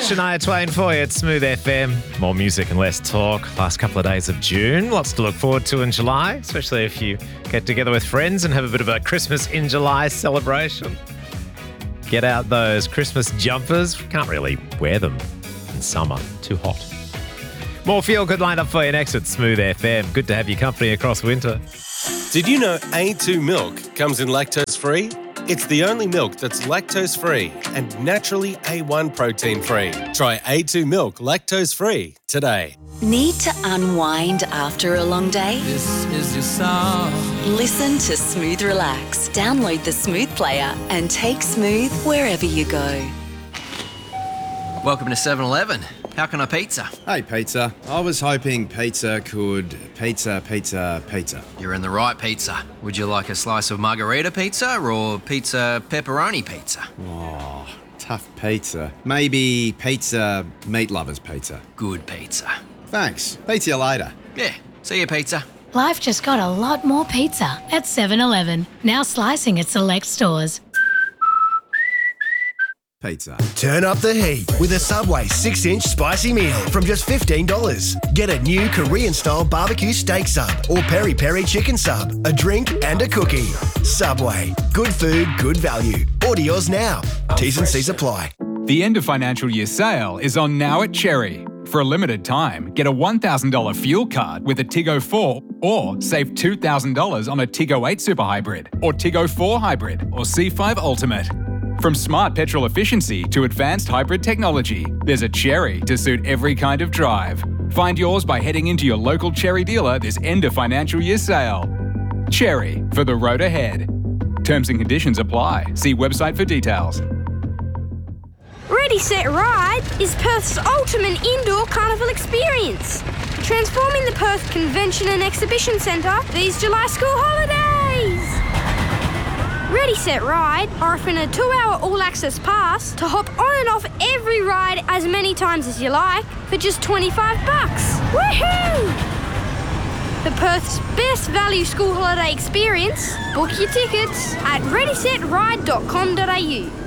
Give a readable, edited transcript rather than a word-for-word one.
Shania Twain for you at Smooth FM. More music and less talk. Last couple of days of June. Lots to look forward to in July, especially if you get together with friends and have a bit of a Christmas in July celebration. Get out those Christmas jumpers. Can't really wear them in summer. Too hot. More feel-good lined up for you next at Smooth FM. Good to have your company across winter. Did you know A2 milk comes in lactose-free? It's the only milk that's lactose-free and naturally A1 protein-free. Try A2 milk lactose-free today. Need to unwind after a long day? This is your song. Listen to Smooth Relax. Download the Smooth player and take Smooth wherever you go. Welcome to 7-Eleven. How can I pizza? Hey, pizza. I was hoping pizza could pizza. You're in the right pizza. Would you like a slice of margarita pizza or pizza pepperoni pizza? Oh, tough pizza. Maybe pizza meat lovers pizza. Good pizza. Thanks. Pizza you later. Yeah, see you, pizza. Life just got a lot more pizza at 7-Eleven. Now slicing at select stores. Pizza. Turn up the heat with a Subway 6-inch spicy meal from just $15. Get a new Korean-style barbecue steak sub or peri-peri chicken sub, a drink and a cookie. Subway. Good food, good value. Order yours now. T's and C's apply. The end of financial year sale is on now at Cherry. For a limited time, get a $1,000 fuel card with a Tiggo 4 or save $2,000 on a Tiggo 8 Super Hybrid or Tiggo 4 Hybrid or C5 Ultimate. From smart petrol efficiency to advanced hybrid technology, there's a Cherry to suit every kind of drive. Find yours by heading into your local Cherry dealer this end of financial year sale. Cherry, for the road ahead. Terms and conditions apply. See website for details. Ready, Set, Ride is Perth's ultimate indoor carnival experience. Transforming the Perth Convention and Exhibition Centre these July school holidays. Ready, Set, Ride are offering a 2-hour all-access pass to hop on and off every ride as many times as you like for just $25. Woohoo! For Perth's best value school holiday experience, book your tickets at readysetride.com.au.